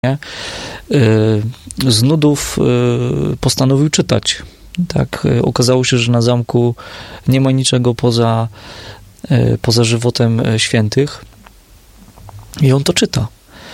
z nudów postanowił czytać. Tak, okazało się, że na zamku nie ma niczego poza żywotem świętych i on to czyta.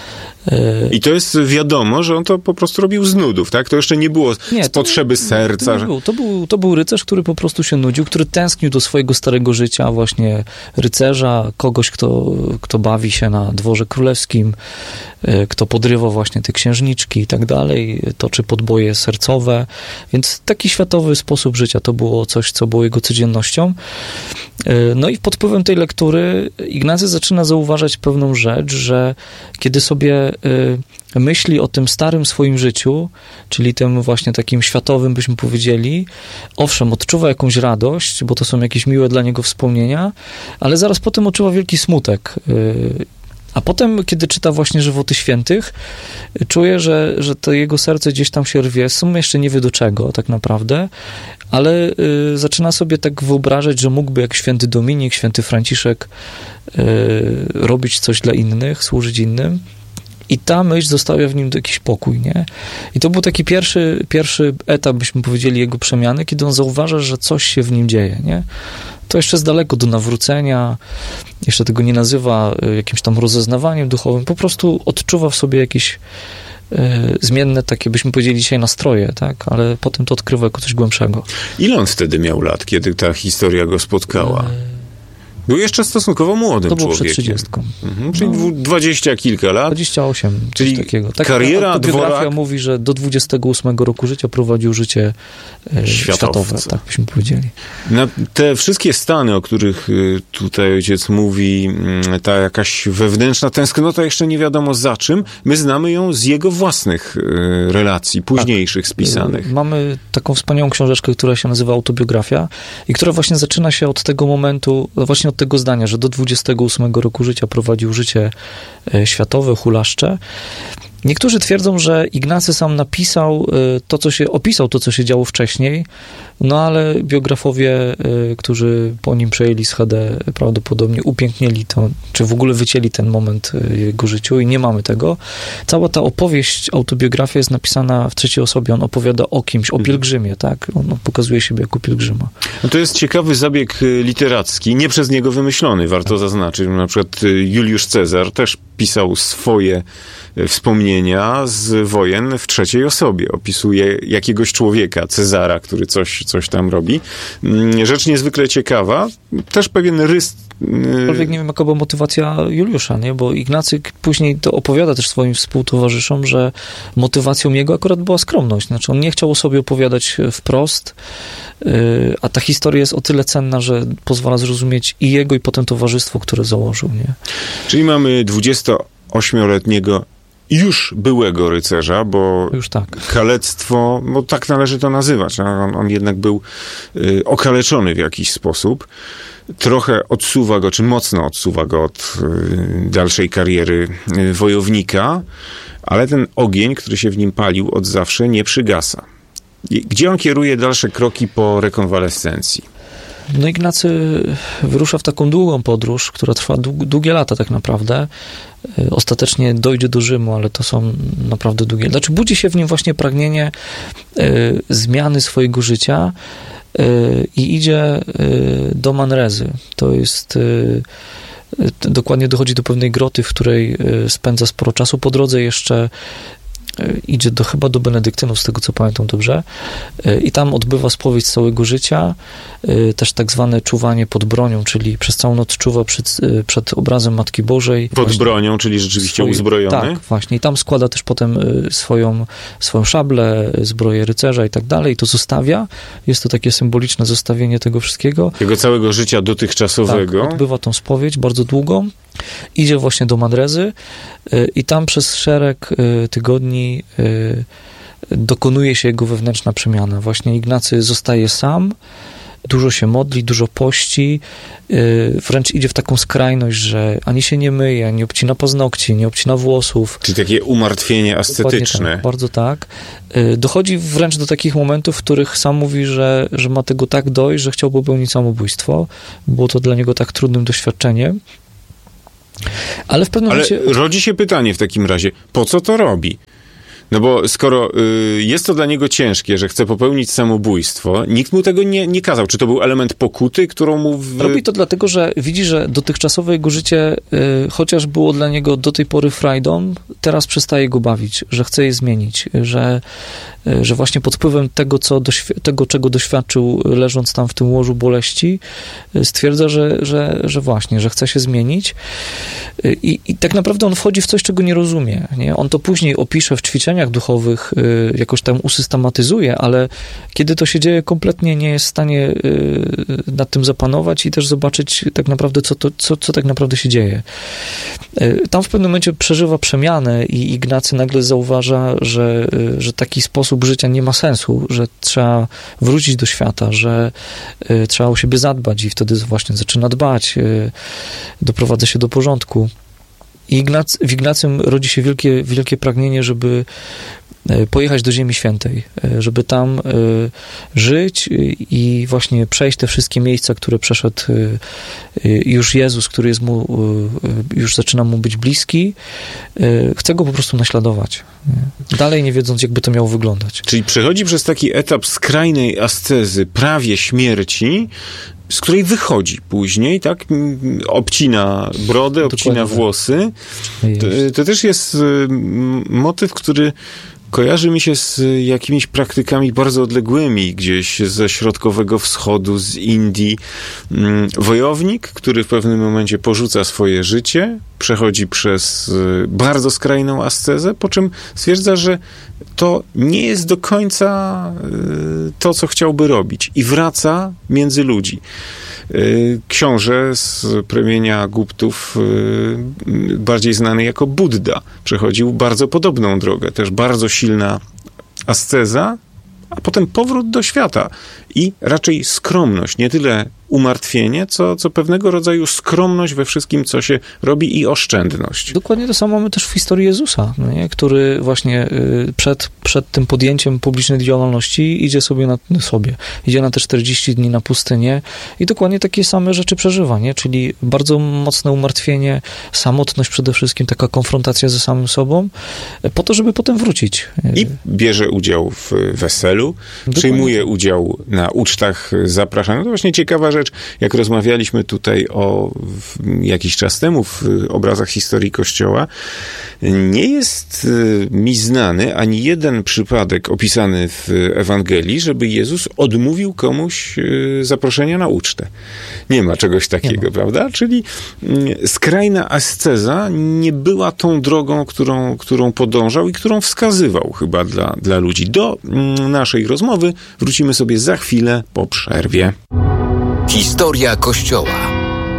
I to jest wiadomo, że on to po prostu robił z nudów, tak? To jeszcze nie było z potrzeby serca. To był rycerz, który po prostu się nudził, który tęsknił do swojego starego życia, właśnie rycerza, kogoś, kto bawi się na dworze królewskim, kto podrywa właśnie te księżniczki i tak dalej, toczy podboje sercowe, więc taki światowy sposób życia to było coś, co było jego codziennością. No i pod wpływem tej lektury Ignacy zaczyna zauważać pewną rzecz, że kiedy sobie myśli o tym starym swoim życiu, czyli tym właśnie takim światowym, byśmy powiedzieli, owszem, odczuwa jakąś radość, bo to są jakieś miłe dla niego wspomnienia, ale zaraz potem odczuwa wielki smutek. A potem, kiedy czyta właśnie żywoty świętych, czuje, że to jego serce gdzieś tam się rwie, jeszcze nie wie do czego tak naprawdę, ale zaczyna sobie tak wyobrażać, że mógłby jak święty Dominik, święty Franciszek robić coś dla innych, służyć innym. I ta myśl zostawia w nim jakiś pokój, nie? I to był taki pierwszy etap, byśmy powiedzieli, jego przemiany, kiedy on zauważa, że coś się w nim dzieje, nie? To jeszcze jest daleko do nawrócenia, jeszcze tego nie nazywa jakimś tam rozeznawaniem duchowym, po prostu odczuwa w sobie jakieś zmienne takie, byśmy powiedzieli dzisiaj, nastroje, tak? Ale potem to odkrywa jako coś głębszego. Ile on wtedy miał lat, kiedy ta historia go spotkała? Był jeszcze stosunkowo młodym człowiekiem. To było przed 30. Czyli 20 kilka lat. 28, czyli coś takiego. Kariera biografia mówi, że do 28 roku życia prowadził życie światowe, tak byśmy powiedzieli. Na te wszystkie stany, o których tutaj ojciec mówi, ta jakaś wewnętrzna tęsknota, jeszcze nie wiadomo za czym, my znamy ją z jego własnych relacji, późniejszych spisanych. Mamy taką wspaniałą książeczkę, która się nazywa Autobiografia i która właśnie zaczyna się od tego momentu, właśnie od tego zdania, że do 28 roku życia prowadził życie światowe, hulaszcze. Niektórzy twierdzą, że Ignacy sam napisał opisał to, co się działo wcześniej, no ale biografowie, którzy po nim przejęli schedę, prawdopodobnie upięknili to, czy w ogóle wycięli ten moment jego życiu i nie mamy tego. Cała ta opowieść, autobiografia jest napisana w trzeciej osobie. On opowiada o kimś, o pielgrzymie, tak? On pokazuje siebie jako pielgrzyma. No to jest ciekawy zabieg literacki, nie przez niego wymyślony, warto zaznaczyć. Na przykład Juliusz Cezar też pisał swoje wspomnienia z wojen w trzeciej osobie. Opisuje jakiegoś człowieka, Cezara, który coś tam robi. Rzecz niezwykle ciekawa. Też pewien rys. Aczkolwiek nie wiem, jaka była motywacja Juliusza, nie? Bo Ignacy później to opowiada też swoim współtowarzyszom, że motywacją jego akurat była skromność. Znaczy on nie chciał o sobie opowiadać wprost, a ta historia jest o tyle cenna, że pozwala zrozumieć i jego, i potem towarzystwo, które założył, nie? Czyli mamy 28-letniego już byłego rycerza, bo już tak. Kalectwo, bo tak należy to nazywać. On jednak był okaleczony w jakiś sposób. Trochę odsuwa go, czy mocno odsuwa go od dalszej kariery wojownika, ale ten ogień, który się w nim palił od zawsze, nie przygasa. Gdzie on kieruje dalsze kroki po rekonwalescencji? No Ignacy wyrusza w taką długą podróż, która trwa długie lata tak naprawdę. Ostatecznie dojdzie do Rzymu, ale to są naprawdę długie. Znaczy budzi się w nim właśnie pragnienie zmiany swojego życia i idzie do Manrezy. To jest dokładnie dochodzi do pewnej groty, w której spędza sporo czasu. Po drodze jeszcze idzie chyba do Benedyktynów, z tego co pamiętam dobrze, i tam odbywa spowiedź całego życia, też tak zwane czuwanie pod bronią, czyli przez całą noc czuwa przed obrazem Matki Bożej. Pod bronią, czyli rzeczywiście uzbrojony? Tak, właśnie. I tam składa też potem swoją szablę, zbroję rycerza i tak dalej, i to zostawia. Jest to takie symboliczne zostawienie tego wszystkiego. Jego całego życia dotychczasowego. Tak, odbywa tą spowiedź bardzo długą. Idzie właśnie do Manrezy i tam przez szereg tygodni dokonuje się jego wewnętrzna przemiana. Właśnie Ignacy zostaje sam, dużo się modli, dużo pości, wręcz idzie w taką skrajność, że ani się nie myje, nie obcina paznokci, nie obcina włosów. Czyli takie umartwienie ascetyczne. Tak, bardzo tak. Dochodzi wręcz do takich momentów, w których sam mówi, że ma tego tak dość, że chciał popełnić samobójstwo. Było to dla niego tak trudnym doświadczeniem. Ale w pewnym momencie... rodzi się pytanie w takim razie, po co to robi? No bo skoro jest to dla niego ciężkie, że chce popełnić samobójstwo, nikt mu tego nie kazał. Czy to był element pokuty, którą mu... Robi to dlatego, że widzi, że dotychczasowe jego życie, chociaż było dla niego do tej pory frajdą, teraz przestaje go bawić, że chce je zmienić, że właśnie pod wpływem tego, czego doświadczył, leżąc tam w tym łożu boleści, stwierdza, że właśnie, że chce się zmienić. I tak naprawdę on wchodzi w coś, czego nie rozumie. Nie? On to później opisze w ćwiczeniach duchowych, jakoś tam usystematyzuje, ale kiedy to się dzieje, kompletnie nie jest w stanie nad tym zapanować i też zobaczyć tak naprawdę, co tak naprawdę się dzieje. Tam w pewnym momencie przeżywa przemianę i Ignacy nagle zauważa, że taki sposób życia nie ma sensu, że trzeba wrócić do świata, że trzeba o siebie zadbać i wtedy właśnie zaczyna dbać, doprowadza się do porządku. I w Ignacym rodzi się wielkie pragnienie, żeby pojechać do Ziemi Świętej, żeby tam żyć i właśnie przejść te wszystkie miejsca, które przeszedł już Jezus, który jest już zaczyna mu być bliski. Chce go po prostu naśladować. Dalej nie wiedząc, jakby to miało wyglądać. Czyli przechodzi przez taki etap skrajnej ascezy, prawie śmierci, z której wychodzi później, tak? Obcina brodę, obcina włosy. To też jest motyw, który kojarzy mi się z jakimiś praktykami bardzo odległymi, gdzieś ze Środkowego Wschodu, z Indii. Wojownik, który w pewnym momencie porzuca swoje życie, przechodzi przez bardzo skrajną ascezę, po czym stwierdza, że to nie jest do końca to, co chciałby robić i wraca między ludzi. Książę z plemienia Guptów, bardziej znany jako Buddha, przechodził bardzo podobną drogę. Też bardzo silna asceza, a potem powrót do świata i raczej skromność, nie tyle umartwienie, co pewnego rodzaju skromność we wszystkim, co się robi i oszczędność. Dokładnie to samo mamy też w historii Jezusa, nie? Który właśnie przed tym podjęciem publicznej działalności idzie na te 40 dni na pustynię i dokładnie takie same rzeczy przeżywa, nie? Czyli bardzo mocne umartwienie, samotność przede wszystkim, taka konfrontacja ze samym sobą, po to, żeby potem wrócić. I bierze udział w weselu, dokładnie. Przyjmuje udział na ucztach zapraszanych. To właśnie ciekawa rzecz, jak rozmawialiśmy tutaj jakiś czas temu w obrazach historii Kościoła, nie jest mi znany ani jeden przypadek opisany w Ewangelii, żeby Jezus odmówił komuś zaproszenia na ucztę. Nie ma czegoś takiego, prawda? Czyli skrajna asceza nie była tą drogą, którą podążał i którą wskazywał chyba dla ludzi. Do naszej rozmowy wrócimy sobie za chwilę po przerwie. Historia Kościoła.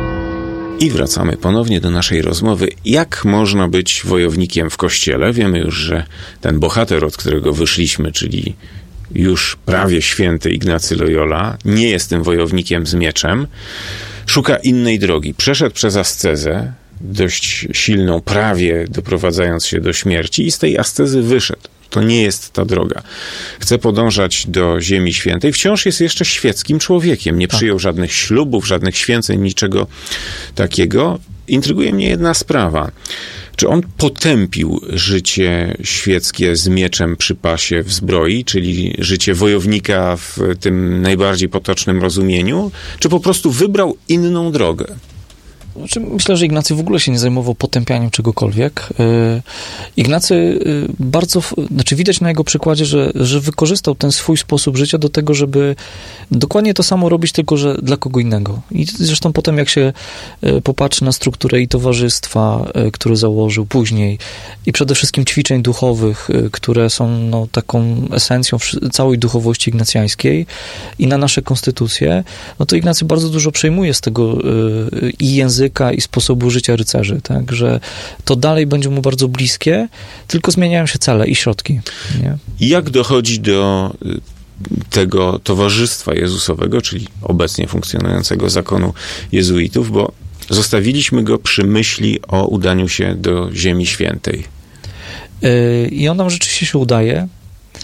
I wracamy ponownie do naszej rozmowy. Jak można być wojownikiem w Kościele? Wiemy już, że ten bohater, od którego wyszliśmy, czyli już prawie święty Ignacy Loyola, nie jest tym wojownikiem z mieczem. Szuka innej drogi. Przeszedł przez ascezę, dość silną, prawie doprowadzając się do śmierci i z tej ascezy wyszedł. To nie jest ta droga. Chce podążać do Ziemi Świętej. Wciąż jest jeszcze świeckim człowiekiem. Nie przyjął żadnych ślubów, żadnych święceń, niczego takiego. Intryguje mnie jedna sprawa. Czy on potępił życie świeckie z mieczem przy pasie w zbroi, czyli życie wojownika w tym najbardziej potocznym rozumieniu, czy po prostu wybrał inną drogę? Myślę, że Ignacy w ogóle się nie zajmował potępianiem czegokolwiek. Ignacy widać na jego przykładzie, że wykorzystał ten swój sposób życia do tego, żeby dokładnie to samo robić, tylko że dla kogo innego. I zresztą potem, jak się popatrzy na strukturę i towarzystwa, które założył później, i przede wszystkim ćwiczeń duchowych, które są taką esencją całej duchowości ignacjańskiej i na nasze konstytucje, to Ignacy bardzo dużo przejmuje z tego i języka, i sposobu życia rycerzy, tak, że to dalej będzie mu bardzo bliskie, tylko zmieniają się cele i środki. Nie? Jak dochodzi do tego towarzystwa jezusowego, czyli obecnie funkcjonującego zakonu jezuitów, bo zostawiliśmy go przy myśli o udaniu się do Ziemi Świętej. I on nam rzeczywiście się udaje.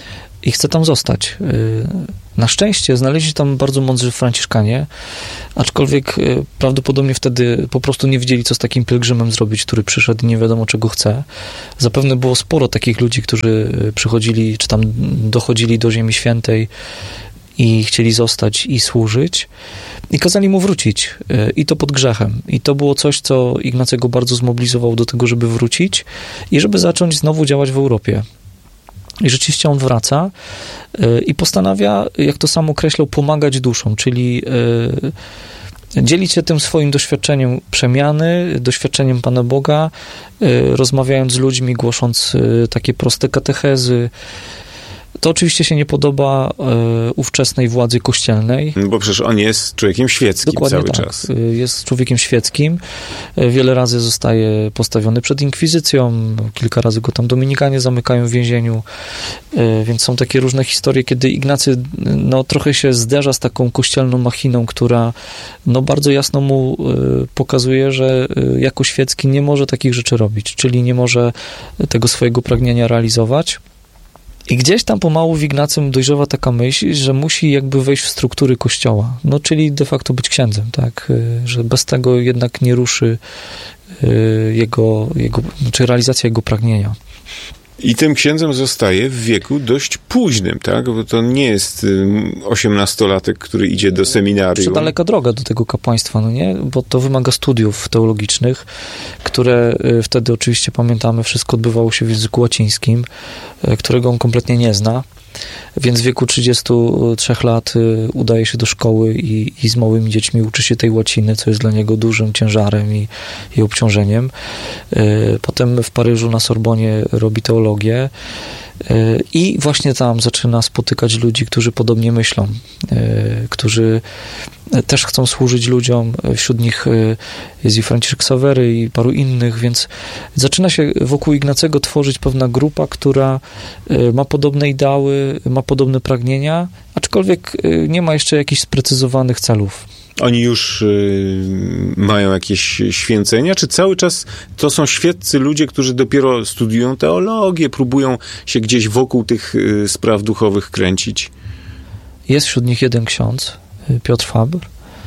i chce tam zostać. Na szczęście znaleźli tam bardzo mądrzy franciszkanie, aczkolwiek prawdopodobnie wtedy po prostu nie wiedzieli, co z takim pielgrzymem zrobić, który przyszedł i nie wiadomo, czego chce. Zapewne było sporo takich ludzi, którzy przychodzili, czy tam dochodzili do Ziemi Świętej i chcieli zostać i służyć, i kazali mu wrócić, i to pod grzechem. I to było coś, co Ignacego bardzo zmobilizowało do tego, żeby wrócić i żeby zacząć znowu działać w Europie. I rzeczywiście on wraca i postanawia, jak to sam określał, pomagać duszom, czyli dzielić się tym swoim doświadczeniem przemiany, doświadczeniem Pana Boga, rozmawiając z ludźmi, głosząc takie proste katechezy. To oczywiście się nie podoba ówczesnej władzy kościelnej. No bo przecież on jest człowiekiem świeckim. Dokładnie cały tak. czas. Jest człowiekiem świeckim. Wiele razy zostaje postawiony przed inkwizycją. Kilka razy go tam dominikanie zamykają w więzieniu. Więc są takie różne historie, kiedy Ignacy trochę się zderza z taką kościelną machiną, która bardzo jasno mu pokazuje, że jako świecki nie może takich rzeczy robić, czyli nie może tego swojego pragnienia realizować. I gdzieś tam pomału w Ignacym dojrzewa taka myśl, że musi jakby wejść w struktury kościoła, czyli de facto być księdzem, tak, że bez tego jednak nie ruszy czy realizacja jego pragnienia. I tym księdzem zostaje w wieku dość późnym, tak? Bo to nie jest 18-latek, który idzie do seminarium. To daleka droga do tego kapłaństwa, nie? Bo to wymaga studiów teologicznych, które wtedy oczywiście pamiętamy, wszystko odbywało się w języku łacińskim, którego on kompletnie nie zna. Więc w wieku 33 lat udaje się do szkoły i z małymi dziećmi uczy się tej łaciny, co jest dla niego dużym ciężarem i obciążeniem. Potem w Paryżu na Sorbonie robi teologię i właśnie tam zaczyna spotykać ludzi, którzy podobnie myślą, którzy też chcą służyć ludziom. Wśród nich jest i Franciszek Xawery i paru innych, więc zaczyna się wokół Ignacego tworzyć pewna grupa, która ma podobne ideały, ma podobne pragnienia, aczkolwiek nie ma jeszcze jakichś sprecyzowanych celów. Oni już mają jakieś święcenia, czy cały czas to są świeccy ludzie, którzy dopiero studiują teologię, próbują się gdzieś wokół tych spraw duchowych kręcić? Jest wśród nich jeden ksiądz, Piotr Fabr,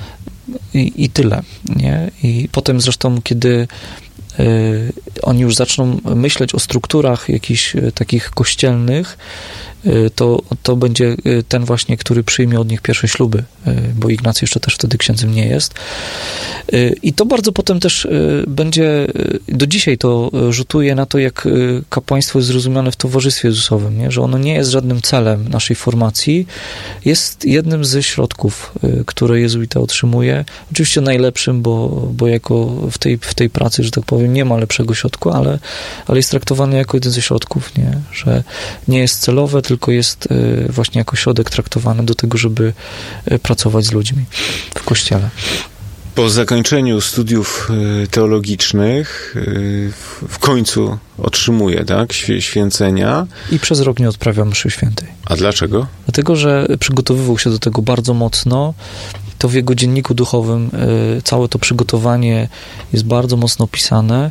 i tyle, nie? I potem zresztą, kiedy oni już zaczną myśleć o strukturach jakichś takich kościelnych, to będzie ten właśnie, który przyjmie od nich pierwsze śluby, bo Ignacy jeszcze też wtedy księdzem nie jest. I to bardzo potem też będzie, do dzisiaj to rzutuje na to, jak kapłaństwo jest zrozumiane w towarzystwie Jezusowym, nie? Że ono nie jest żadnym celem naszej formacji, jest jednym ze środków, które jezuita otrzymuje. Oczywiście najlepszym, bo jako w tej pracy, że tak powiem, nie ma lepszego środku, ale jest traktowany jako jeden ze środków, nie? Że nie jest celowe, tylko jest właśnie jako środek traktowany do tego, żeby pracować z ludźmi w Kościele. Po zakończeniu studiów teologicznych w końcu otrzymuje, tak, święcenia. I przez rok nie odprawia mszy świętej. A dlaczego? Dlatego, że przygotowywał się do tego bardzo mocno. To w jego dzienniku duchowym całe to przygotowanie jest bardzo mocno opisane.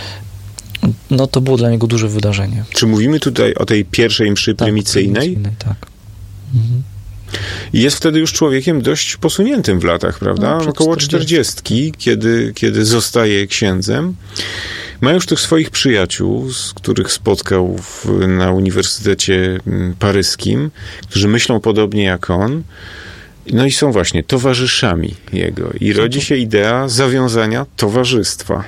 To było dla niego duże wydarzenie. Czy mówimy tutaj o tej pierwszej mszy prymicyjnej? Tak. Mhm. I jest wtedy już człowiekiem dość posuniętym w latach, prawda? Około 40, kiedy zostaje księdzem. Ma już tych swoich przyjaciół, z których spotkał na Uniwersytecie Paryskim, którzy myślą podobnie jak on. I są właśnie towarzyszami jego. I rodzi się idea zawiązania towarzystwa.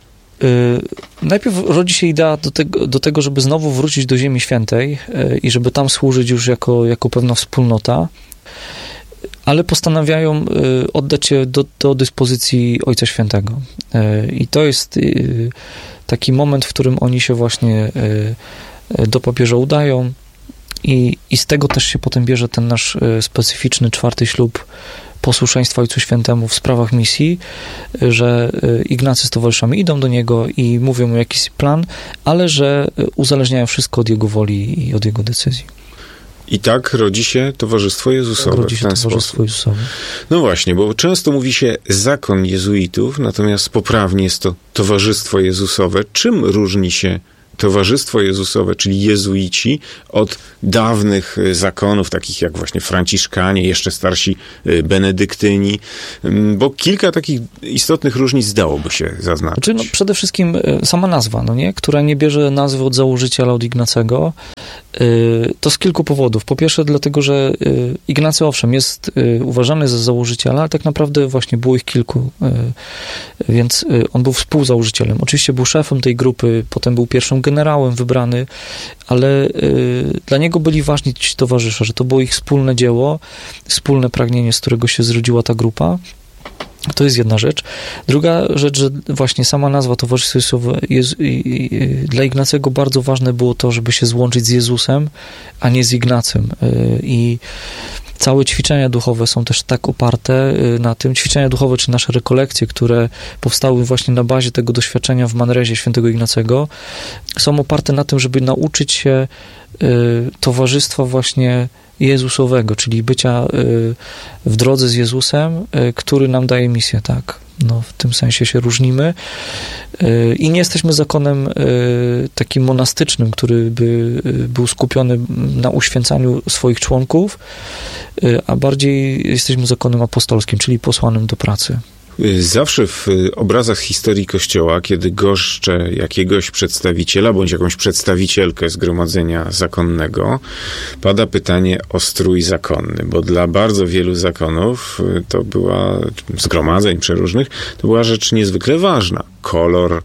Najpierw rodzi się idea do tego, żeby znowu wrócić do Ziemi Świętej i żeby tam służyć już jako pewna wspólnota, ale postanawiają oddać się do dyspozycji Ojca Świętego. I to jest taki moment, w którym oni się właśnie do papieża udają i z tego też się potem bierze ten nasz specyficzny 4. ślub posłuszeństwa Ojcu Świętemu w sprawach misji, że Ignacy z towarzyszami idą do niego i mówią mu jakiś plan, ale że uzależniają wszystko od jego woli i od jego decyzji. I tak rodzi się Towarzystwo Jezusowe w ten sposób. Jezusowe. No właśnie, bo często mówi się zakon jezuitów, natomiast poprawnie jest to Towarzystwo Jezusowe. Czym różni się Towarzystwo Jezusowe, czyli jezuici, od dawnych zakonów, takich jak właśnie franciszkanie, jeszcze starsi benedyktyni, bo kilka takich istotnych różnic dałoby się zaznaczyć. Znaczy, no, przede wszystkim sama nazwa, no nie? Która nie bierze nazwy od założyciela, od Ignacego, to z kilku powodów. Po pierwsze dlatego, że Ignacy owszem jest uważany za założyciela, ale tak naprawdę właśnie było ich kilku, więc on był współzałożycielem. Oczywiście był szefem tej grupy, potem był pierwszym generałem wybrany, ale dla niego byli ważni ci towarzysze, że to było ich wspólne dzieło, wspólne pragnienie, z którego się zrodziła ta grupa. To jest jedna rzecz. Druga rzecz, że właśnie sama nazwa Towarzystwo Jezusowe dla Ignacego bardzo ważne było to, żeby się złączyć z Jezusem, a nie z Ignacym. I całe ćwiczenia duchowe są też tak oparte na tym, ćwiczenia duchowe, czy nasze rekolekcje, które powstały właśnie na bazie tego doświadczenia w Manrezie świętego Ignacego, są oparte na tym, żeby nauczyć się towarzystwa właśnie Jezusowego, czyli bycia w drodze z Jezusem, który nam daje misję, tak. No, w tym sensie się różnimy i nie jesteśmy zakonem takim monastycznym, który by był skupiony na uświęcaniu swoich członków, a bardziej jesteśmy zakonem apostolskim, czyli posłanym do pracy. Zawsze w obrazach historii Kościoła, kiedy goszczę jakiegoś przedstawiciela bądź jakąś przedstawicielkę zgromadzenia zakonnego, pada pytanie o strój zakonny, bo dla bardzo wielu zakonów to była, zgromadzeń przeróżnych, to była rzecz niezwykle ważna. Kolor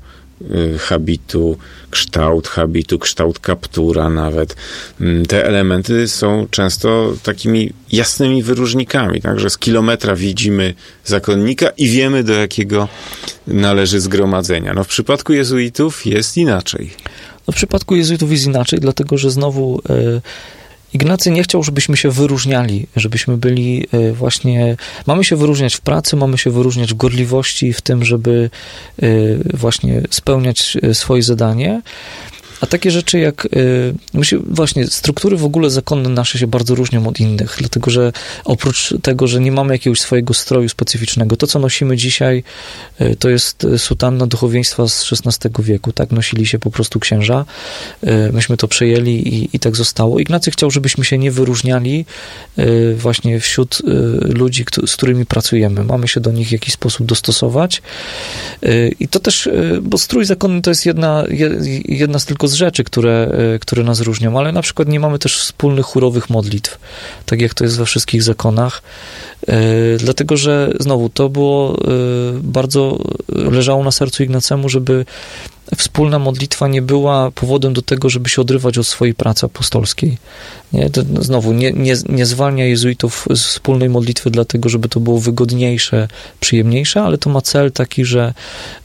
habitu, kształt habitu, kształt kaptura nawet. Te elementy są często takimi jasnymi wyróżnikami, tak, że z kilometra widzimy zakonnika i wiemy, do jakiego należy zgromadzenia. No w przypadku jezuitów jest inaczej. No w przypadku jezuitów jest inaczej, dlatego, że znowu Ignacy nie chciał, żebyśmy się wyróżniali, żebyśmy byli właśnie... Mamy się wyróżniać w pracy, mamy się wyróżniać w gorliwości, w tym, żeby właśnie spełniać swoje zadanie. A takie rzeczy jak, właśnie struktury w ogóle zakonne nasze się bardzo różnią od innych, dlatego że oprócz tego, że nie mamy jakiegoś swojego stroju specyficznego, to co nosimy dzisiaj to jest sutanna duchowieństwa z XVI wieku, tak nosili się po prostu księża, myśmy to przejęli i tak zostało. Ignacy chciał, żebyśmy się nie wyróżniali właśnie wśród ludzi, z którymi pracujemy. Mamy się do nich w jakiś sposób dostosować i to też, bo strój zakonny to jest jedna z tylko z rzeczy, które nas różnią, ale na przykład nie mamy też wspólnych chórowych modlitw, tak jak to jest we wszystkich zakonach, dlatego, że znowu to było bardzo, leżało na sercu Ignacemu, żeby wspólna modlitwa nie była powodem do tego, żeby się odrywać od swojej pracy apostolskiej. Nie? To znowu, nie zwalnia jezuitów z wspólnej modlitwy dlatego, żeby to było wygodniejsze, przyjemniejsze, ale to ma cel taki, że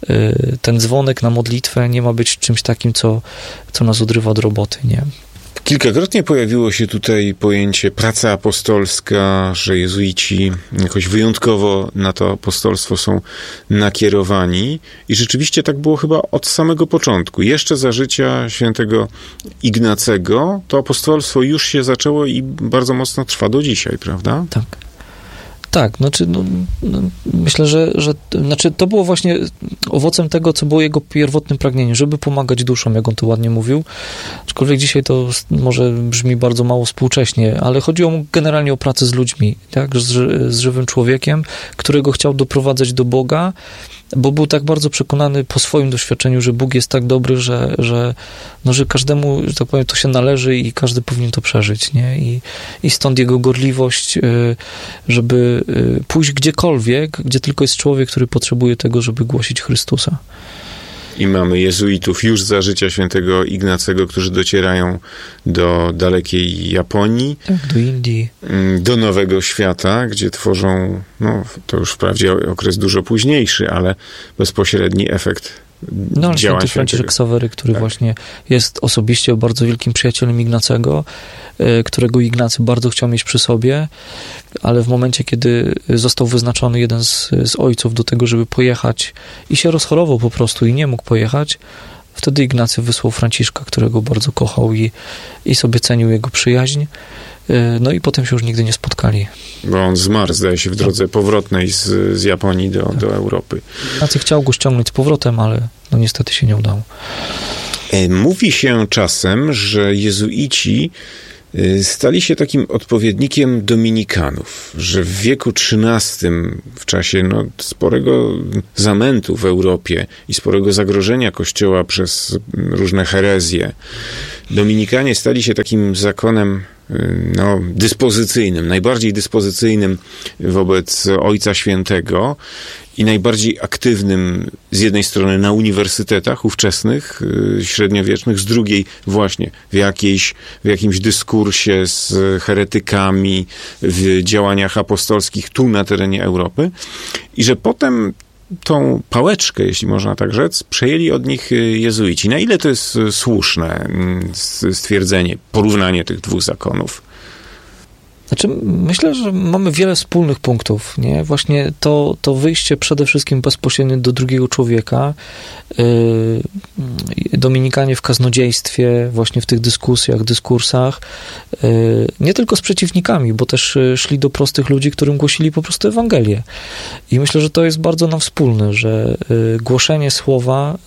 ten dzwonek na modlitwę nie ma być czymś takim, co nas odrywa od roboty, nie? Kilkakrotnie pojawiło się tutaj pojęcie praca apostolska, że jezuici jakoś wyjątkowo na to apostolstwo są nakierowani i rzeczywiście tak było chyba od samego początku. Jeszcze za życia świętego Ignacego to apostolstwo już się zaczęło i bardzo mocno trwa do dzisiaj, prawda? Tak. Tak, znaczy, myślę, że to było właśnie owocem tego, co było jego pierwotnym pragnieniem, żeby pomagać duszom, jak on to ładnie mówił. Aczkolwiek dzisiaj to może brzmi bardzo mało współcześnie, ale chodziło mu generalnie o pracę z ludźmi, tak? Z żywym człowiekiem, którego chciał doprowadzać do Boga, bo był tak bardzo przekonany po swoim doświadczeniu, że Bóg jest tak dobry, że każdemu, że tak powiem, to się należy i każdy powinien to przeżyć, nie? I stąd jego gorliwość, żeby pójść gdziekolwiek, gdzie tylko jest człowiek, który potrzebuje tego, żeby głosić Chrystusa. I mamy jezuitów już za życia świętego Ignacego, którzy docierają do dalekiej Japonii. Tak, do Indii. Do Nowego Świata, gdzie tworzą, to już wprawdzie okres dużo późniejszy, ale bezpośredni efekt działań święty Franciszek Ksawery, który właśnie jest osobiście bardzo wielkim przyjacielem Ignacego, którego Ignacy bardzo chciał mieć przy sobie, ale w momencie, kiedy został wyznaczony jeden z ojców do tego, żeby pojechać i się rozchorował po prostu i nie mógł pojechać, wtedy Ignacy wysłał Franciszka, którego bardzo kochał i sobie cenił jego przyjaźń. No i potem się już nigdy nie spotkali. Bo on zmarł, zdaje się, w drodze powrotnej z Japonii do Europy. Ignacy chciał go ściągnąć z powrotem, ale niestety się nie udało. Mówi się czasem, że jezuici stali się takim odpowiednikiem dominikanów, że w wieku XIII, w czasie sporego zamętu w Europie i sporego zagrożenia Kościoła przez różne herezje, dominikanie stali się takim zakonem dyspozycyjnym, najbardziej dyspozycyjnym wobec Ojca Świętego i najbardziej aktywnym z jednej strony na uniwersytetach ówczesnych, średniowiecznych, z drugiej właśnie w jakimś dyskursie z heretykami, w działaniach apostolskich tu na terenie Europy i że potem tą pałeczkę, jeśli można tak rzec, przejęli od nich jezuici. Na ile to jest słuszne stwierdzenie, porównanie tych dwóch zakonów? Znaczy, myślę, że mamy wiele wspólnych punktów, nie? Właśnie to wyjście przede wszystkim bezpośrednio do drugiego człowieka, dominikanie w kaznodziejstwie, właśnie w tych dyskursach, nie tylko z przeciwnikami, bo też szli do prostych ludzi, którym głosili po prostu Ewangelię. I myślę, że to jest bardzo nam wspólne, że głoszenie słowa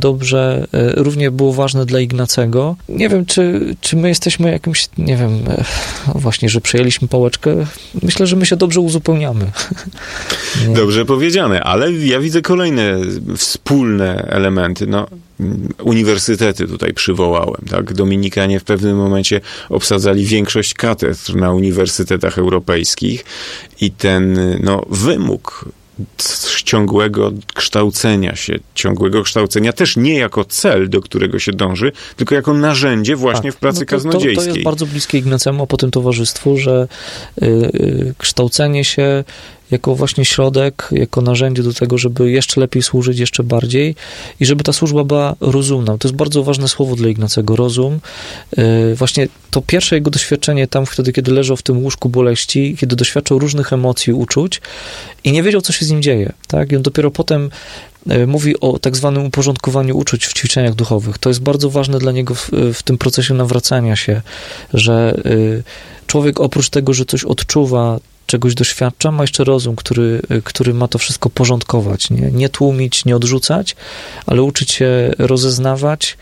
równie było ważne dla Ignacego. Nie wiem, czy my jesteśmy jakimś, nie wiem, właśnie, że przejęliśmy pałeczkę. Myślę, że my się dobrze uzupełniamy. Dobrze powiedziane, ale ja widzę kolejne wspólne elementy. Uniwersytety tutaj przywołałem, tak? Dominikanie w pewnym momencie obsadzali większość katedr na uniwersytetach europejskich i ten wymóg ciągłego kształcenia też nie jako cel, do którego się dąży, tylko jako narzędzie właśnie w pracy kaznodziejskiej. To jest bardzo bliskie Ignacemu, a potem towarzystwu, że kształcenie się jako właśnie środek, jako narzędzie do tego, żeby jeszcze lepiej służyć, jeszcze bardziej i żeby ta służba była rozumna. To jest bardzo ważne słowo dla Ignacego, rozum. Właśnie to pierwsze jego doświadczenie tam wtedy, kiedy leżał w tym łóżku boleści, kiedy doświadczał różnych emocji, uczuć i nie wiedział, co się z nim dzieje. Tak? I on dopiero potem mówi o tak zwanym uporządkowaniu uczuć w ćwiczeniach duchowych. To jest bardzo ważne dla niego w tym procesie nawracania się, że człowiek oprócz tego, że coś odczuwa, czegoś doświadcza, ma jeszcze rozum, który ma to wszystko porządkować, nie tłumić, nie odrzucać, ale uczyć się rozeznawać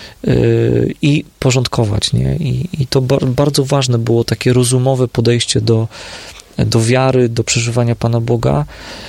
i porządkować. Nie? I to bardzo ważne było takie rozumowe podejście do wiary, do przeżywania Pana Boga,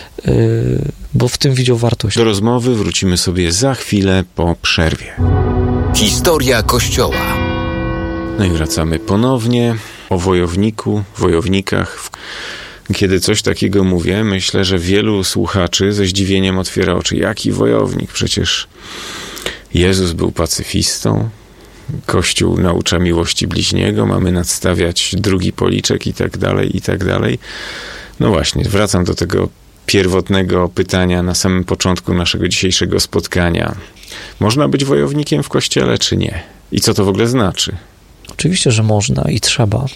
bo w tym widział wartość. Do rozmowy wrócimy sobie za chwilę po przerwie. Historia Kościoła. No i wracamy ponownie o wojownikach. Kiedy coś takiego mówię, myślę, że wielu słuchaczy ze zdziwieniem otwiera oczy. Jaki wojownik? Przecież Jezus był pacyfistą, Kościół naucza miłości bliźniego, mamy nadstawiać drugi policzek i tak dalej. No właśnie, wracam do tego pierwotnego pytania na samym początku naszego dzisiejszego spotkania. Można być wojownikiem w Kościele, czy nie? I co to w ogóle znaczy? Oczywiście, że można i trzeba.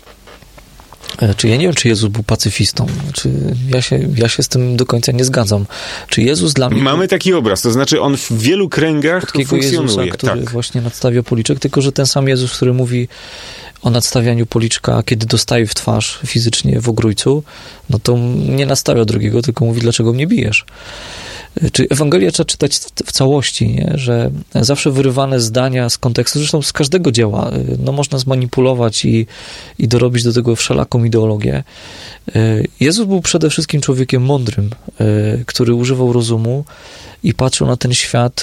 Ja nie wiem, czy Jezus był pacyfistą. Ja się z tym do końca nie zgadzam. Czy Jezus dla mnie... Mamy taki obraz, to znaczy on w wielu kręgach funkcjonuje. Jezusa, który właśnie nadstawia policzek, tylko że ten sam Jezus, który mówi o nadstawianiu policzka, kiedy dostaje w twarz fizycznie w ogrójcu, no to nie nastawia drugiego, tylko mówi, dlaczego mnie bijesz. Czy Ewangelię trzeba czytać w całości, nie? Że zawsze wyrywane zdania z kontekstu, zresztą z każdego dzieła, można zmanipulować i dorobić do tego wszelaką ideologię. Jezus był przede wszystkim człowiekiem mądrym, który używał rozumu i patrzył na ten świat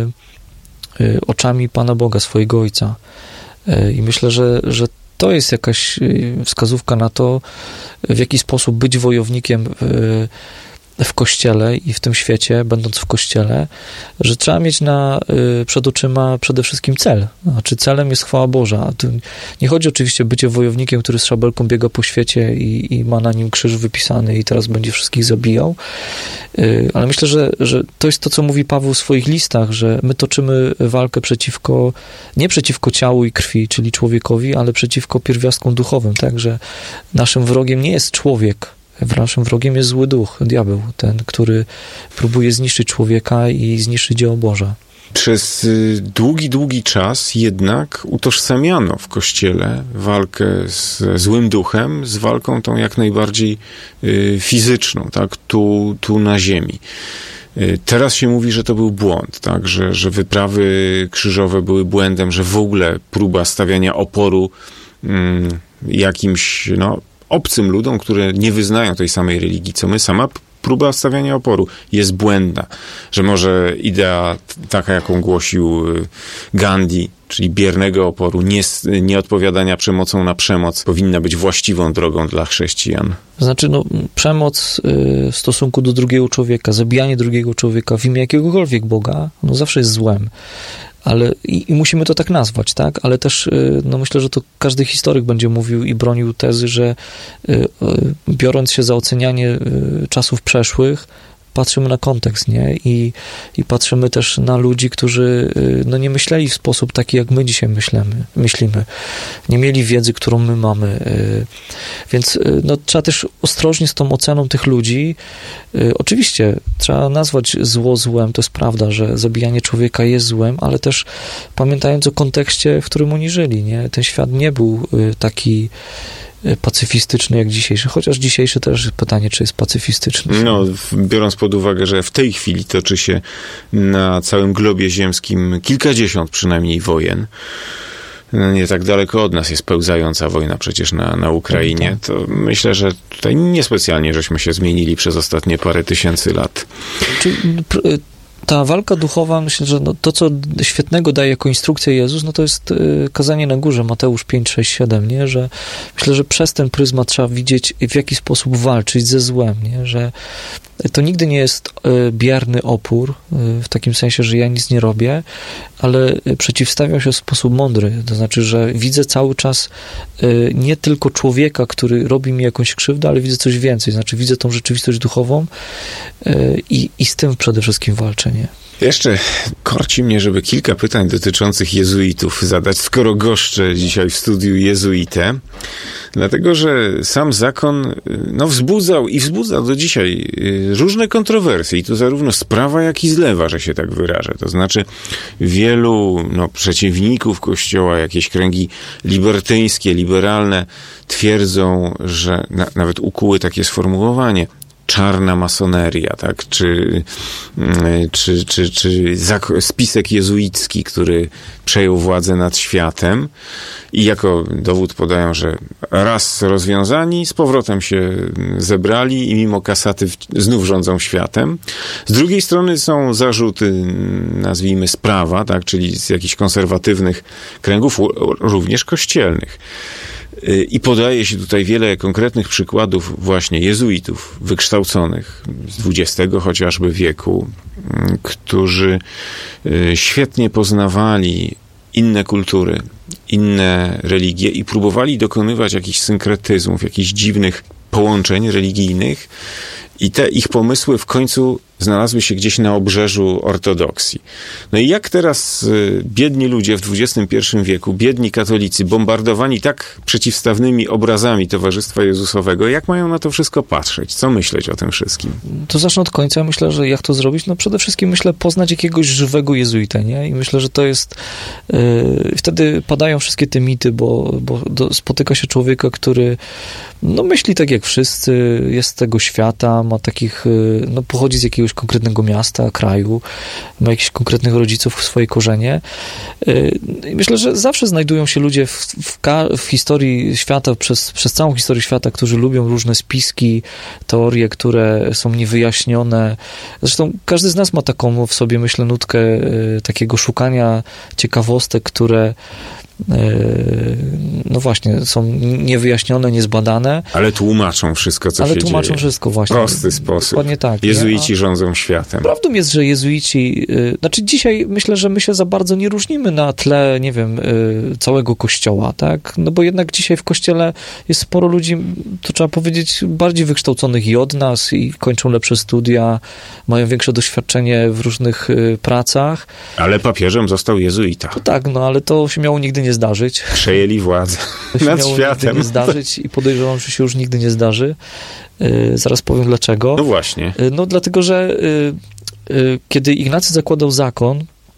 oczami Pana Boga, swojego Ojca. I myślę, że to jest jakaś wskazówka na to, w jaki sposób być wojownikiem w Kościele i w tym świecie, będąc w Kościele, że trzeba mieć przed oczyma przede wszystkim cel. Znaczy celem jest chwała Boża. Tu nie chodzi oczywiście o bycie wojownikiem, który z szabelką biega po świecie i ma na nim krzyż wypisany i teraz będzie wszystkich zabijał, ale myślę, że to jest to, co mówi Paweł w swoich listach, że my toczymy walkę nie przeciwko ciału i krwi, czyli człowiekowi, ale przeciwko pierwiastkom duchowym, tak, że naszym wrogiem nie jest człowiek, naszym wrogiem jest zły duch, diabeł, ten, który próbuje zniszczyć człowieka i zniszczyć dzieło Boże. Przez długi czas jednak utożsamiano w Kościele walkę z złym duchem, z walką tą jak najbardziej fizyczną, tak, tu na ziemi. Teraz się mówi, że to był błąd, tak? Że wyprawy krzyżowe były błędem, że w ogóle próba stawiania oporu jakimś obcym ludom, które nie wyznają tej samej religii co my, sama próba stawiania oporu jest błędna, że może idea taka, jaką głosił Gandhi, czyli biernego oporu, nieodpowiadania przemocą na przemoc, powinna być właściwą drogą dla chrześcijan. Znaczy, przemoc w stosunku do drugiego człowieka, zabijanie drugiego człowieka w imię jakiegokolwiek Boga, zawsze jest złem. Ale i musimy to tak nazwać, tak? Ale też myślę, że to każdy historyk będzie mówił i bronił tezy, że biorąc się za ocenianie czasów przeszłych, patrzymy na kontekst, nie? I patrzymy też na ludzi, którzy nie myśleli w sposób taki, jak my dzisiaj myślimy. Nie mieli wiedzy, którą my mamy. Więc trzeba też ostrożnie z tą oceną tych ludzi. Oczywiście trzeba nazwać zło złem, to jest prawda, że zabijanie człowieka jest złem, ale też pamiętając o kontekście, w którym oni żyli, nie? Ten świat nie był taki pacyfistyczny jak dzisiejszy, chociaż dzisiejszy też pytanie, czy jest pacyfistyczny. Biorąc pod uwagę, że w tej chwili toczy się na całym globie ziemskim kilkadziesiąt przynajmniej wojen, nie tak daleko od nas jest pełzająca wojna przecież na Ukrainie, to myślę, że tutaj niespecjalnie żeśmy się zmienili przez ostatnie parę tysięcy lat. Ta walka duchowa, myślę, że to, co świetnego daje jako instrukcja Jezus, to jest kazanie na górze, Mateusz 5, 6, 7, nie? Że myślę, że przez ten pryzmat trzeba widzieć, w jaki sposób walczyć ze złem, nie? Że to nigdy nie jest bierny opór, w takim sensie, że ja nic nie robię, ale przeciwstawiam się w sposób mądry. To znaczy, że widzę cały czas nie tylko człowieka, który robi mi jakąś krzywdę, ale widzę coś więcej. Znaczy, widzę tą rzeczywistość duchową i z tym przede wszystkim walczę, nie? Jeszcze korci mnie, żeby kilka pytań dotyczących jezuitów zadać, skoro goszczę dzisiaj w studiu jezuitę, dlatego, że sam zakon wzbudzał i wzbudza do dzisiaj różne kontrowersje i to zarówno z prawa, jak i z lewa, że się tak wyrażę. To znaczy wielu przeciwników Kościoła, jakieś kręgi libertyńskie, liberalne twierdzą, że nawet ukuły takie sformułowanie czarna masoneria, tak? Czy spisek jezuicki, który przejął władzę nad światem i jako dowód podają, że raz rozwiązani, z powrotem się zebrali i mimo kasaty znów rządzą światem. Z drugiej strony są zarzuty, nazwijmy z prawa, tak? Czyli z jakichś konserwatywnych kręgów, również kościelnych. I podaje się tutaj wiele konkretnych przykładów właśnie jezuitów wykształconych z XX chociażby wieku, którzy świetnie poznawali inne kultury, inne religie i próbowali dokonywać jakichś synkretyzmów, jakichś dziwnych połączeń religijnych i te ich pomysły w końcu znalazły się gdzieś na obrzeżu ortodoksji. I jak teraz biedni ludzie w XXI wieku, biedni katolicy, bombardowani tak przeciwstawnymi obrazami Towarzystwa Jezusowego, jak mają na to wszystko patrzeć? Co myśleć o tym wszystkim? To zacznę od końca. Myślę, że jak to zrobić? Przede wszystkim poznać jakiegoś żywego jezuitę, nie? I myślę, że to jest... wtedy padają wszystkie te mity, bo spotyka się człowieka, który myśli tak jak wszyscy, jest z tego świata, ma takich... pochodzi z jakiegoś konkretnego miasta, kraju, ma jakichś konkretnych rodziców w swoje korzenie. Myślę, że zawsze znajdują się ludzie w historii świata, przez całą historię świata, którzy lubią różne spiski, teorie, które są niewyjaśnione. Zresztą każdy z nas ma taką w sobie, myślę, nutkę takiego szukania ciekawostek, które właśnie, są niewyjaśnione, niezbadane. Ale tłumaczą wszystko, co się dzieje. Ale tłumaczą wszystko, właśnie. W prosty sposób. Dokładnie tak. Jezuici rządzą światem. Prawdą jest, że jezuici, dzisiaj myślę, że my się za bardzo nie różnimy na tle, nie wiem, całego Kościoła, tak? Bo jednak dzisiaj w Kościele jest sporo ludzi, to trzeba powiedzieć, bardziej wykształconych i od nas i kończą lepsze studia, mają większe doświadczenie w różnych pracach. Ale papieżem został jezuita. To tak, ale to się miało nigdy nie zdarzyć. Przejęli władzę nad światem. Nigdy nie zdarzyć i podejrzewam, że się już nigdy nie zdarzy. Zaraz powiem dlaczego. No właśnie. Dlatego, że kiedy Ignacy zakładał zakon,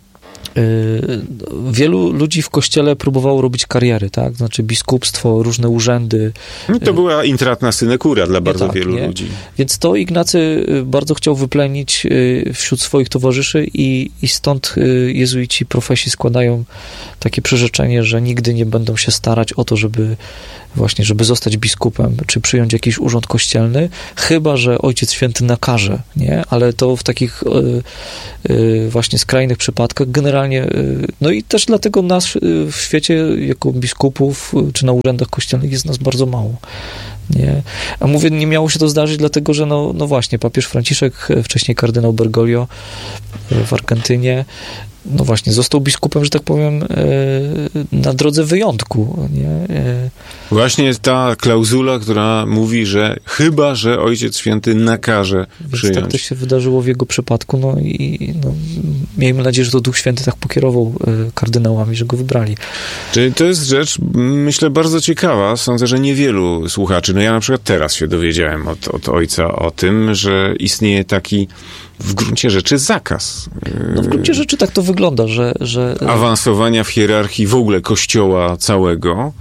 wielu ludzi w kościele próbowało robić kariery, tak? Znaczy biskupstwo, różne urzędy. No to była intratna synekura dla bardzo tak, wielu ludzi. Więc to Ignacy bardzo chciał wyplenić wśród swoich towarzyszy i stąd jezuici profesi składają takie przyrzeczenie, że nigdy nie będą się starać o to, żeby zostać biskupem, czy przyjąć jakiś urząd kościelny, chyba że Ojciec Święty nakaże, nie? Ale to w takich właśnie skrajnych przypadkach generalnie, no i też dlatego nas w świecie jako biskupów, czy na urzędach kościelnych jest nas bardzo mało. Nie? A mówię, nie miało się to zdarzyć, dlatego że no właśnie, papież Franciszek, wcześniej kardynał Bergoglio w Argentynie, no właśnie, został biskupem, że tak powiem, na drodze wyjątku. Nie? Właśnie ta klauzula, która mówi, że chyba że Ojciec Święty nakaże przyjąć. Tak to się wydarzyło w jego przypadku, no i miejmy nadzieję, że to Duch Święty tak pokierował kardynałami, że go wybrali. Czyli to jest rzecz, myślę, bardzo ciekawa. Sądzę, że niewielu słuchaczy, no ja na przykład teraz się dowiedziałem od ojca o tym, że istnieje taki w gruncie rzeczy zakaz. No w gruncie rzeczy tak to wygląda, że awansowania w hierarchii w ogóle Kościoła całego.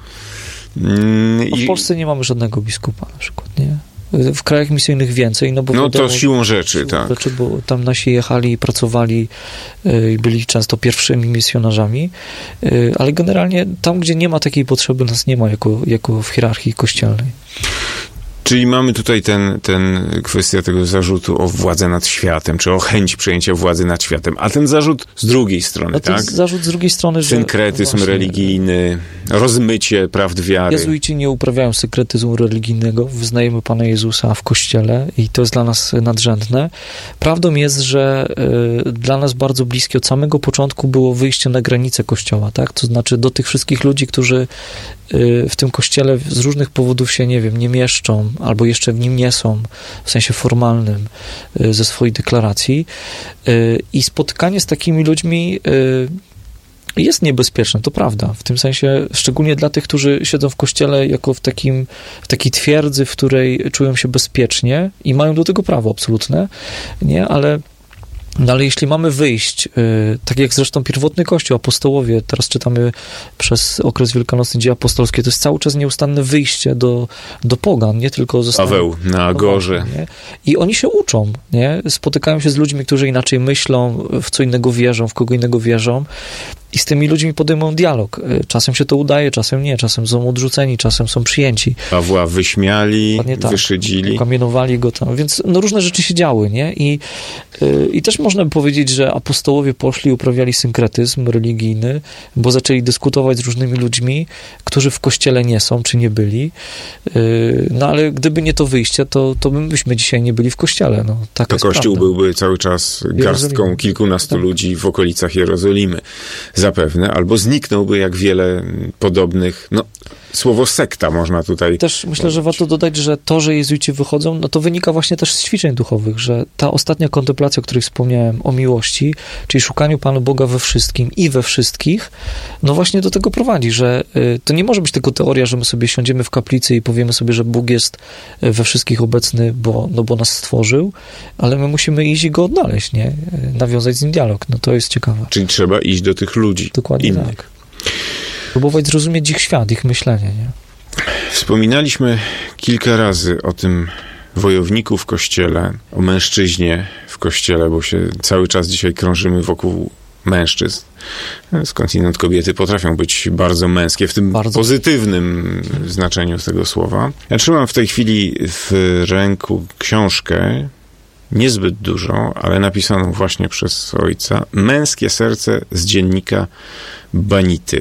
W Polsce nie mamy żadnego biskupa na przykład, nie? W krajach misyjnych więcej, no bo... No to siłą rzeczy, tak. Bo tam nasi jechali i pracowali i byli często pierwszymi misjonarzami, ale generalnie tam, gdzie nie ma takiej potrzeby, nas nie ma jako w hierarchii kościelnej. Czyli mamy tutaj kwestię tego zarzutu o władzę nad światem, czy o chęć przejęcia władzy nad światem, a ten zarzut z drugiej strony, no tak? Zarzut z drugiej strony, że... Synkretyzm religijny, rozmycie prawd wiary. Jezuici nie uprawiają synkretyzmu religijnego, wyznajemy Pana Jezusa w Kościele i to jest dla nas nadrzędne. Prawdą jest, że dla nas bardzo bliskie od samego początku było wyjście na granicę Kościoła, tak? To znaczy do tych wszystkich ludzi, którzy w tym Kościele z różnych powodów się, nie wiem, nie mieszczą, albo jeszcze w nim nie są, w sensie formalnym, ze swojej deklaracji. I spotykanie z takimi ludźmi jest niebezpieczne, to prawda. W tym sensie, szczególnie dla tych, którzy siedzą w Kościele jako w takiej twierdzy, w której czują się bezpiecznie i mają do tego prawo absolutne, nie? Ale jeśli mamy wyjść, tak jak zresztą pierwotny Kościół, apostołowie, teraz czytamy przez okres wielkanocny dzieje apostolskie, to jest cały czas nieustanne wyjście do pogan, nie tylko ze Paweł na Agorze. I oni się uczą, nie? Spotykają się z ludźmi, którzy inaczej myślą, w co innego wierzą, w kogo innego wierzą. I z tymi ludźmi podejmują dialog. Czasem się to udaje, czasem nie, czasem są odrzuceni, czasem są przyjęci. Pawła wyśmiali, wyszydzili. Ukamienowali go tam, więc różne rzeczy się działy, nie? I też można by powiedzieć, że apostołowie poszli i uprawiali synkretyzm religijny, bo zaczęli dyskutować z różnymi ludźmi, którzy w Kościele nie są, czy nie byli. No ale gdyby nie to wyjście, to byśmy dzisiaj nie byli w Kościele. No, taka jest Kościół prawda. byłby cały czas garstką kilkunastu ludzi w okolicach Jerozolimy. Zapewne, albo zniknąłby jak wiele podobnych, słowo sekta można tutaj... Też myślę, że warto dodać, że to, że jezuici wychodzą, no to wynika właśnie też z ćwiczeń duchowych, że ta ostatnia kontemplacja, o której wspomniałem, o miłości, czyli szukaniu Pana Boga we wszystkim i we wszystkich, no właśnie do tego prowadzi, że to nie może być tylko teoria, że my sobie siądziemy w kaplicy i powiemy sobie, że Bóg jest we wszystkich obecny, bo nas stworzył, ale my musimy iść i Go odnaleźć, nie? Nawiązać z Nim dialog. No to jest ciekawe. Czyli trzeba iść do tych ludzi. Dokładnie innych. tak. Próbować zrozumieć ich świat, ich myślenie, nie? Wspominaliśmy kilka razy o tym wojowniku w Kościele, o mężczyźnie w Kościele, bo się cały czas dzisiaj krążymy wokół mężczyzn. Skądinąd kobiety potrafią być bardzo męskie, w tym pozytywnym znaczeniu tego słowa. Ja trzymam w tej chwili w ręku książkę, niezbyt dużą, ale napisaną właśnie przez ojca, Męskie serce z dziennika Banity.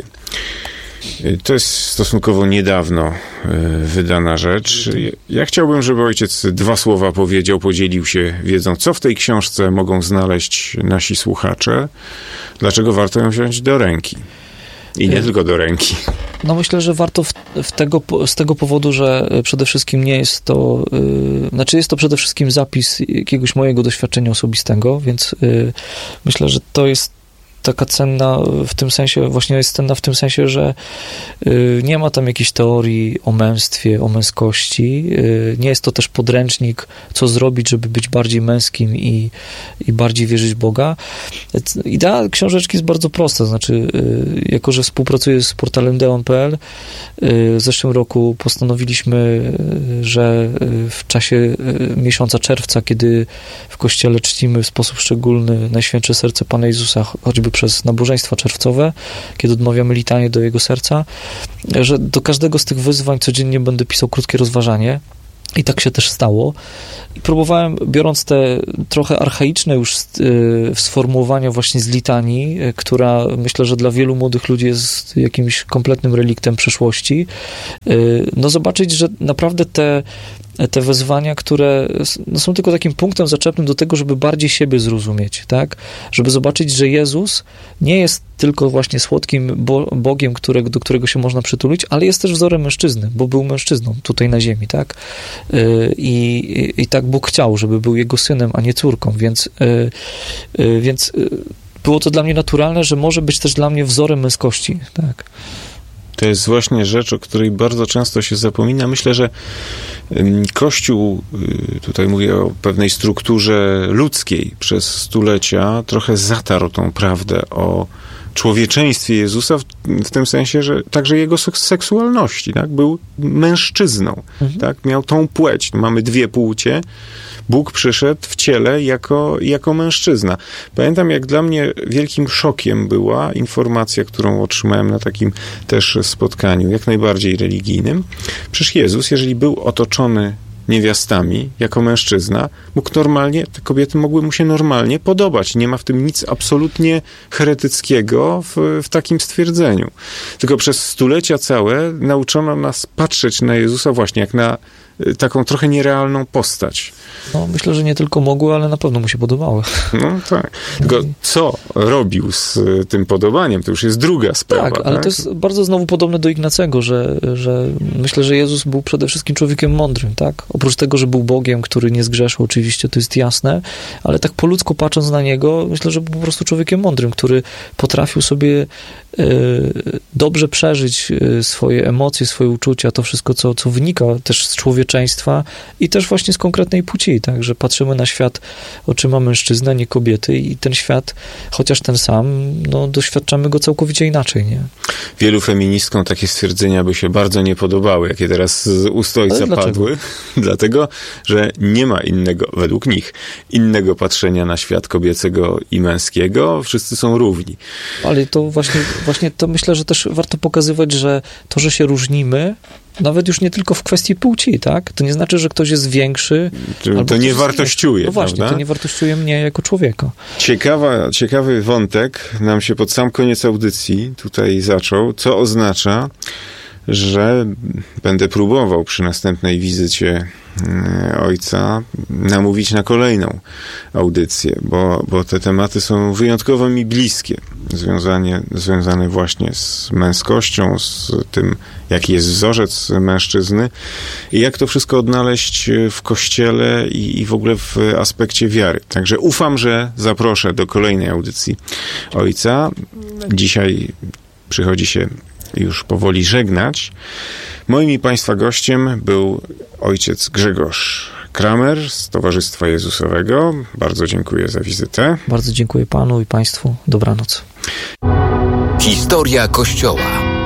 To jest stosunkowo niedawno wydana rzecz. Ja chciałbym, żeby ojciec 2 słowa powiedział, podzielił się wiedzą, co w tej książce mogą znaleźć nasi słuchacze, dlaczego warto ją wziąć do ręki. I nie tylko do ręki. No myślę, że warto z tego powodu, że przede wszystkim nie jest to, jest to przede wszystkim zapis jakiegoś mojego doświadczenia osobistego, więc myślę, że to jest taka cenna w tym sensie, właśnie jest cenna w tym sensie, że nie ma tam jakiejś teorii o męstwie, o męskości. Nie jest to też podręcznik, co zrobić, żeby być bardziej męskim i bardziej wierzyć w Boga. Idea książeczki jest bardzo prosta, znaczy, jako że współpracuję z portalem deon.pl, w zeszłym roku postanowiliśmy, że w czasie miesiąca czerwca, kiedy w Kościele czcimy w sposób szczególny Najświętsze Serce Pana Jezusa, choćby przez nabożeństwa czerwcowe, kiedy odmawiamy litanię do Jego serca, że do każdego z tych wyzwań codziennie będę pisał krótkie rozważanie. I tak się też stało. I próbowałem, biorąc te trochę archaiczne już sformułowania właśnie z litanii, która myślę, że dla wielu młodych ludzi jest jakimś kompletnym reliktem przeszłości, no zobaczyć, że naprawdę te wezwania, które są tylko takim punktem zaczepnym do tego, żeby bardziej siebie zrozumieć, tak? Żeby zobaczyć, że Jezus nie jest tylko właśnie słodkim Bogiem, do którego się można przytulić, ale jest też wzorem mężczyzny, bo był mężczyzną tutaj na ziemi, tak? I tak Bóg chciał, żeby był jego synem, a nie córką, więc było to dla mnie naturalne, że może być też dla mnie wzorem męskości, tak? To jest właśnie rzecz, o której bardzo często się zapomina. Myślę, że Kościół, tutaj mówię o pewnej strukturze ludzkiej, przez stulecia trochę zatarł tą prawdę o człowieczeństwie Jezusa w tym sensie, że także jego seksualności, tak? Był mężczyzną, tak? Miał tą płeć. Mamy dwie płcie. Bóg przyszedł w ciele jako mężczyzna. Pamiętam, jak dla mnie wielkim szokiem była informacja, którą otrzymałem na takim też spotkaniu, jak najbardziej religijnym. Przecież Jezus, jeżeli był otoczony niewiastami, jako mężczyzna, mógł normalnie, te kobiety mogły mu się normalnie podobać. Nie ma w tym nic absolutnie heretyckiego w takim stwierdzeniu. Tylko przez stulecia całe nauczono nas patrzeć na Jezusa właśnie jak na taką trochę nierealną postać. No, myślę, że nie tylko mogły, ale na pewno mu się podobały. No tak. Tylko co robił z tym podobaniem, to już jest druga sprawa. Tak, ale tak? To jest bardzo znowu podobne do Ignacego, że myślę, że Jezus był przede wszystkim człowiekiem mądrym, tak? Oprócz tego, że był Bogiem, który nie zgrzeszył, oczywiście, to jest jasne, ale tak po ludzku patrząc na Niego, myślę, że był po prostu człowiekiem mądrym, który potrafił sobie dobrze przeżyć swoje emocje, swoje uczucia, to wszystko, co wynika też z człowieczeństwa i też właśnie z konkretnej płci, tak, że patrzymy na świat oczyma mężczyzny, a nie kobiety i ten świat, chociaż ten sam, no doświadczamy go całkowicie inaczej, nie? Wielu feministkom takie stwierdzenia by się bardzo nie podobały, jakie teraz z ust ojca padły. Dlatego, że nie ma innego, według nich, innego patrzenia na świat kobiecego i męskiego. Wszyscy są równi. Ale to właśnie to myślę, że też warto pokazywać, że to, że się różnimy, nawet już nie tylko w kwestii płci, tak? To nie znaczy, że ktoś jest większy. To nie wartościuje, no właśnie, prawda? To nie wartościuje mnie jako człowieka. Ciekawy wątek nam się pod sam koniec audycji tutaj zaczął, co oznacza, że będę próbował przy następnej wizycie ojca namówić na kolejną audycję, bo te tematy są wyjątkowo mi bliskie, związane właśnie z męskością, z tym, jaki jest wzorzec mężczyzny i jak to wszystko odnaleźć w Kościele i w ogóle w aspekcie wiary. Także ufam, że zaproszę do kolejnej audycji ojca. Dzisiaj przychodzi się już powoli żegnać. Moim i Państwa gościem był ojciec Grzegorz Kramer z Towarzystwa Jezusowego. Bardzo dziękuję za wizytę. Bardzo dziękuję Panu i Państwu. Dobranoc. Historia Kościoła.